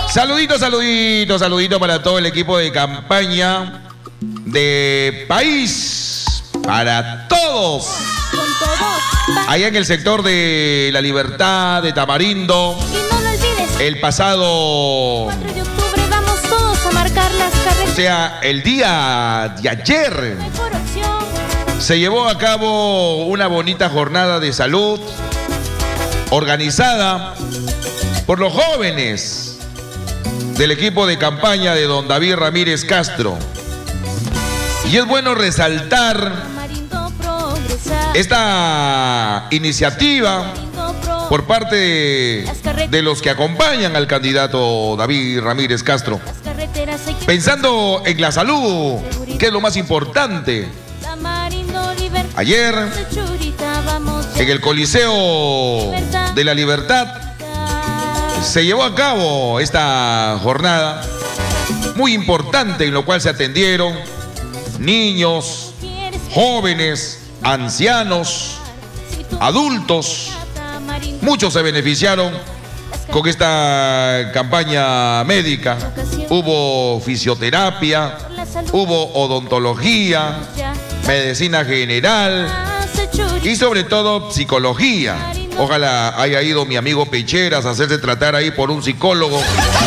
Saludito para todo el equipo de campaña de País para Todos. Con todos. Allá en el sector de La Libertad, de Tamarindo. Y no lo olvides. El pasado 4 de octubre vamos todos a marcar las carreteras. O sea, el día de ayer Mejor opción. se llevó a cabo una bonita jornada de salud organizada por los jóvenes del equipo de campaña de don David Ramírez Castro. Y es bueno resaltar Tamarindo progresar. esta iniciativa Tamarindo pro. por parte de los que acompañan al candidato David Ramírez Castro. Las carreteras hay que Pensando en la salud, que es lo más importante. Tamarindo libertad. Ayer, Churita, vamos ya. en el Coliseo de la Libertad, se llevó a cabo esta jornada muy importante en lo cual se atendieron niños, jóvenes, ancianos, adultos. Muchos se beneficiaron con esta campaña médica. Hubo fisioterapia, hubo odontología, medicina general y sobre todo psicología. Ojalá haya ido mi amigo Pecheras a hacerse tratar ahí por un psicólogo.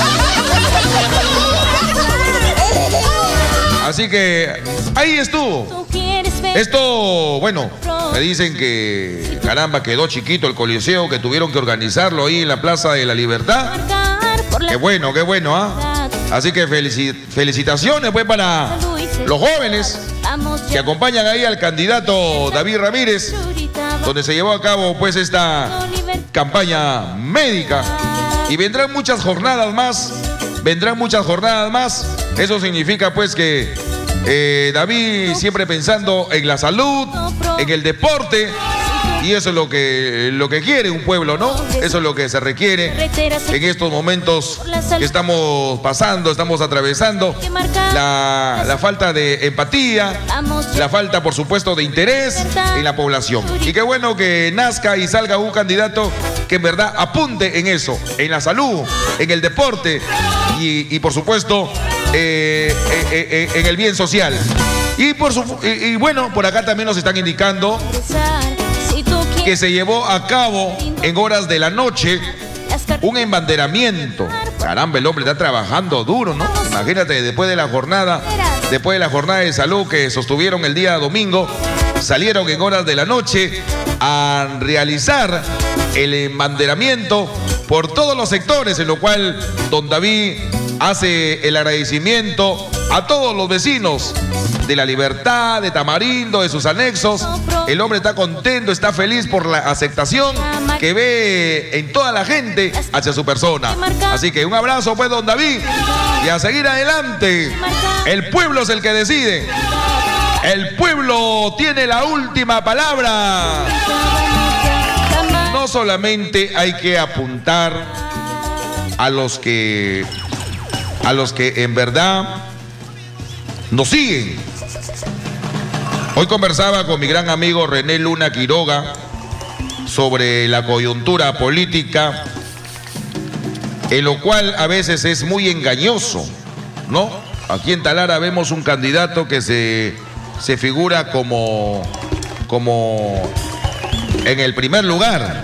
Así que ahí estuvo. Esto, bueno, me dicen que, caramba, quedó chiquito el coliseo, que tuvieron que organizarlo ahí en la Plaza de la Libertad. Qué bueno, ¿ah? Así que felicitaciones pues para los jóvenes que acompañan ahí al candidato David Ramírez, donde se llevó a cabo pues esta campaña médica. Y vendrán muchas jornadas más, Eso significa pues que David siempre pensando en la salud, en el deporte. Y eso es lo que quiere un pueblo, ¿no? Eso es lo que se requiere en estos momentos que estamos pasando, estamos atravesando. La falta de empatía, la falta, por supuesto, de interés en la población. Y qué bueno que nazca y salga un candidato que en verdad apunte en eso, en la salud, en el deporte y por supuesto, en el bien social. Y bueno, por acá también nos están indicando que se llevó a cabo en horas de la noche un embanderamiento. Caramba, el hombre está trabajando duro, ¿no? Imagínate, después de la jornada de salud que sostuvieron el día domingo, salieron en horas de la noche a realizar el embanderamiento por todos los sectores, en lo cual don David hace el agradecimiento a todos los vecinos de La Libertad, de Tamarindo, de sus anexos. El hombre está contento, está feliz por la aceptación que ve en toda la gente hacia su persona. Así que un abrazo pues, don David, y a seguir adelante. El pueblo es el que decide. El pueblo tiene la última palabra. No solamente hay que apuntar a los que en verdad nos siguen. Hoy conversaba con mi gran amigo René Luna Quiroga sobre la coyuntura política, en lo cual a veces es muy engañoso, ¿no? Aquí en Talara vemos un candidato que se figura como en el primer lugar.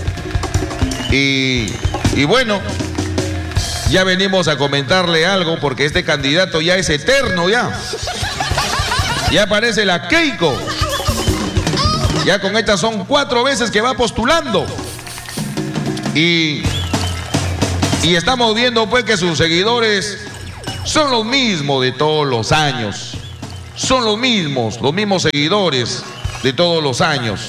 Y bueno, ya venimos a comentarle algo porque este candidato ya es eterno ya. Ya parece la Keiko. Ya con estas son 4 veces que va postulando. Y estamos viendo pues que sus seguidores son los mismos de todos los años. Son los mismos seguidores de todos los años.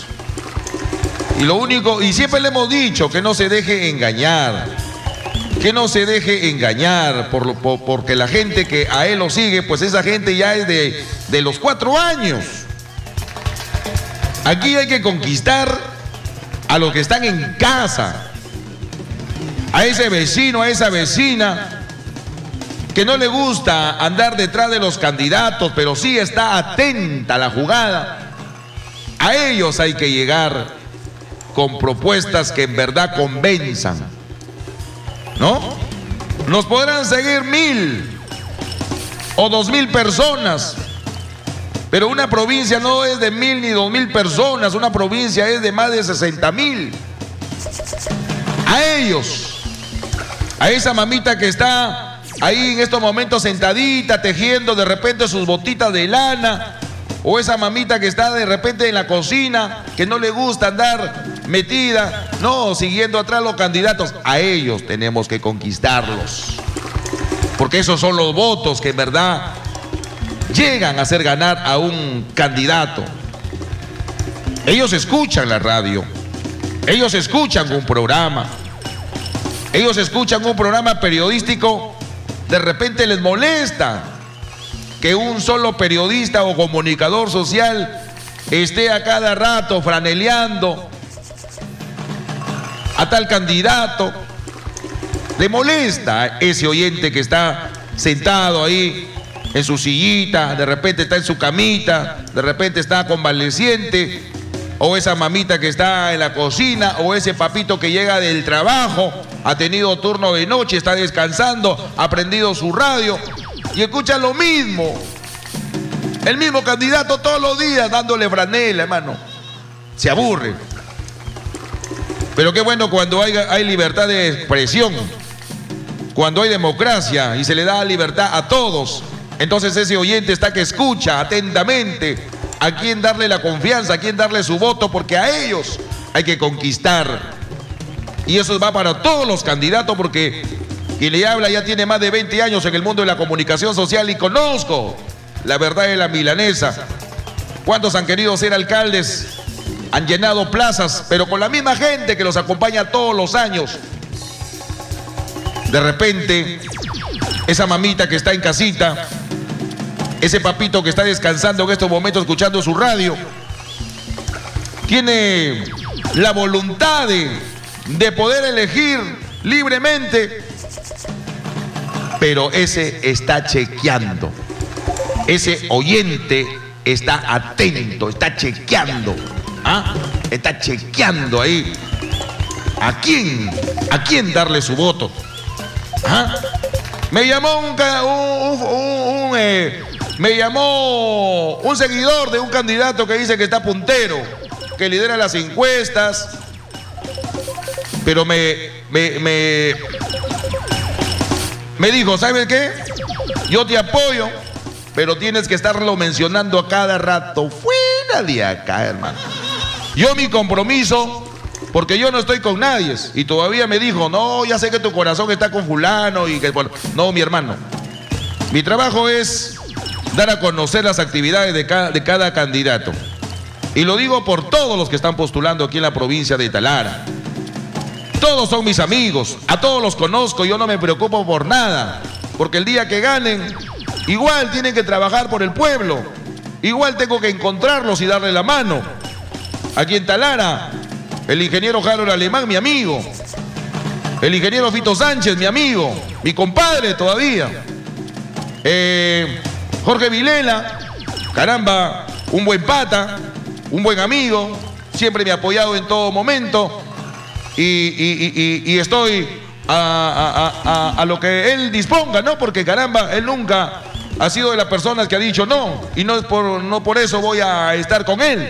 Y siempre le hemos dicho que no se deje engañar. Que no se deje engañar porque la gente que a él lo sigue, pues esa gente ya es de los 4 años. Aquí hay que conquistar a los que están en casa, a ese vecino, a esa vecina que no le gusta andar detrás de los candidatos, pero sí está atenta a la jugada. A ellos hay que llegar con propuestas que en verdad convenzan, ¿no? Nos podrán seguir 1000 o 2000 personas, pero una provincia no es de 1000 ni 2000 personas, una provincia es de más de 60.000. A ellos, a esa mamita que está ahí en estos momentos sentadita, tejiendo de repente sus botitas de lana, o esa mamita que está de repente en la cocina, que no le gusta andar metida, no, siguiendo atrás los candidatos, a ellos tenemos que conquistarlos. Porque esos son los votos que en verdad llegan a hacer ganar a un candidato. Ellos escuchan la radio, ellos escuchan un programa, ellos escuchan un programa periodístico, de repente les molesta que un solo periodista o comunicador social esté a cada rato franeleando a tal candidato. Le molesta ese oyente que está sentado ahí en su sillita, de repente está en su camita, de repente está convaleciente, o esa mamita que está en la cocina, o ese papito que llega del trabajo, ha tenido turno de noche, está descansando, ha prendido su radio y escucha lo mismo. El mismo candidato todos los días dándole franela, hermano. Se aburre. Pero qué bueno cuando hay libertad de expresión, cuando hay democracia y se le da libertad a todos. Entonces ese oyente está que escucha atentamente a quién darle la confianza, a quién darle su voto, porque a ellos hay que conquistar. Y eso va para todos los candidatos, porque quien le habla ya tiene más de 20 años en el mundo de la comunicación social y conozco la verdad de la milanesa. ¿Cuántos han querido ser alcaldes? Han llenado plazas, pero con la misma gente que los acompaña todos los años. De repente, esa mamita que está en casita, ese papito que está descansando en estos momentos escuchando su radio, tiene la voluntad de poder elegir libremente, pero ese está chequeando. Ese oyente está atento, está chequeando. ¿Ah? Está chequeando ahí a quién darle su voto. ¿Ah? Me llamó un seguidor de un candidato que dice que está puntero, que lidera las encuestas, pero me dijo, ¿sabes qué? Yo te apoyo, pero tienes que estarlo mencionando a cada rato. Fuera de acá, hermano. Yo mi compromiso, porque yo no estoy con nadie, y todavía me dijo, no, ya sé que tu corazón está con fulano y que... No, mi hermano. Mi trabajo es dar a conocer las actividades de cada candidato. Y lo digo por todos los que están postulando aquí en la provincia de Talara. Todos son mis amigos, a todos los conozco, yo no me preocupo por nada, porque el día que ganen, igual tienen que trabajar por el pueblo, igual tengo que encontrarlos y darle la mano. Aquí en Talara, el ingeniero Harold Alemán, mi amigo, el ingeniero Fito Sánchez, mi amigo, mi compadre todavía, Jorge Vilela, caramba, un buen pata, un buen amigo, siempre me ha apoyado en todo momento. Y estoy a lo que él disponga, ¿no? Porque caramba, él nunca ha sido de las personas que ha dicho no, y no por eso voy a estar con él.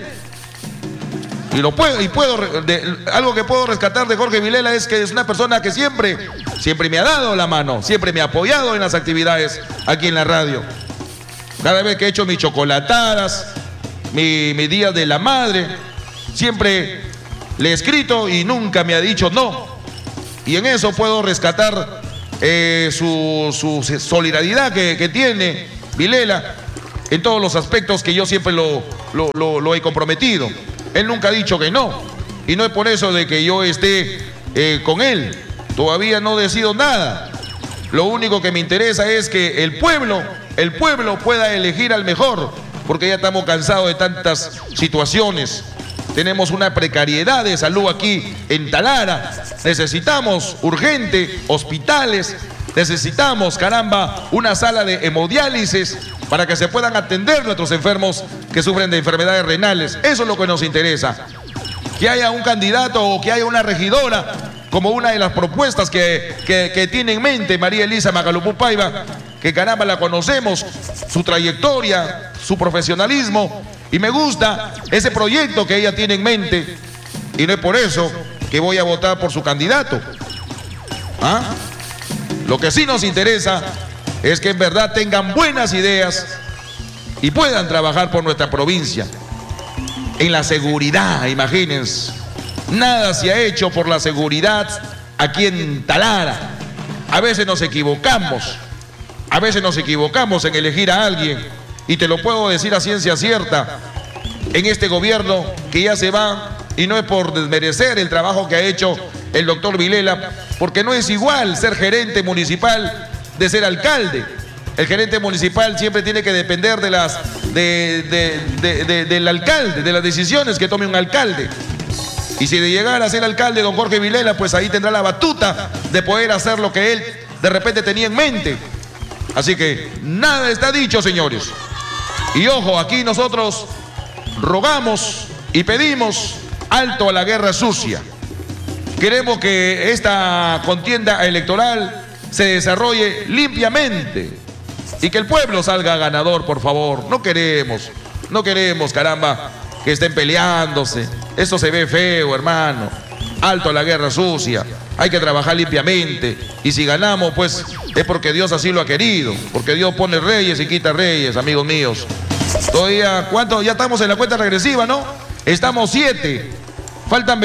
Algo que puedo rescatar de Jorge Vilela es que es una persona que siempre me ha dado la mano, siempre me ha apoyado en las actividades aquí en la radio. Cada vez que he hecho mis chocolatadas, mi día de la madre, siempre le he escrito y nunca me ha dicho no. Y en eso puedo rescatar su solidaridad que tiene Vilela en todos los aspectos que yo siempre lo he comprometido. Él nunca ha dicho que no. Y no es por eso de que yo esté con él. Todavía no decido nada. Lo único que me interesa es que el pueblo pueda elegir al mejor, porque ya estamos cansados de tantas situaciones. Tenemos una precariedad de salud aquí en Talara. Necesitamos urgente hospitales. Necesitamos, caramba, una sala de hemodiálisis para que se puedan atender nuestros enfermos que sufren de enfermedades renales. Eso es lo que nos interesa. Que haya un candidato o que haya una regidora como una de las propuestas que tiene en mente María Elisa Magalupú Paiva, que caramba la conocemos, su trayectoria, su profesionalismo, y me gusta ese proyecto que ella tiene en mente, y no es por eso que voy a votar por su candidato. ¿Ah? Lo que sí nos interesa es que en verdad tengan buenas ideas y puedan trabajar por nuestra provincia. En la seguridad, imagínense. Nada se ha hecho por la seguridad aquí en Talara. A veces nos equivocamos. A veces nos equivocamos en elegir a alguien. Y te lo puedo decir a ciencia cierta. En este gobierno que ya se va, y no es por desmerecer el trabajo que ha hecho el doctor Vilela, porque no es igual ser gerente municipal de ser alcalde. El gerente municipal siempre tiene que depender del alcalde, de las decisiones que tome un alcalde. Y si de llegar a ser alcalde don Jorge Vilela, pues ahí tendrá la batuta de poder hacer lo que él de repente tenía en mente. Así que nada está dicho, señores. Y ojo, aquí nosotros rogamos y pedimos alto a la guerra sucia. Queremos que esta contienda electoral se desarrolle limpiamente y que el pueblo salga ganador, por favor. No queremos, caramba, que estén peleándose. Eso se ve feo, hermano. Alto a la guerra sucia. Hay que trabajar limpiamente. Y si ganamos, pues es porque Dios así lo ha querido. Porque Dios pone reyes y quita reyes, amigos míos. Todavía, ¿cuánto? Ya estamos en la cuenta regresiva, ¿no? Estamos 7. Faltan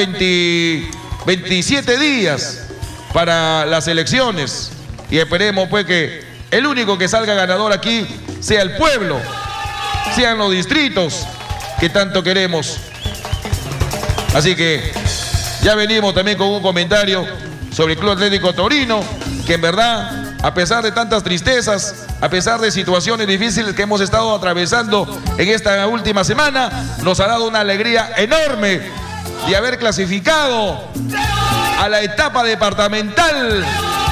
27 días para las elecciones. Y esperemos, pues, que el único que salga ganador aquí sea el pueblo. Sean los distritos que tanto queremos. Así que ya venimos también con un comentario sobre el Club Atlético Torino, que en verdad, a pesar de tantas tristezas, a pesar de situaciones difíciles que hemos estado atravesando en esta última semana, nos ha dado una alegría enorme de haber clasificado a la etapa departamental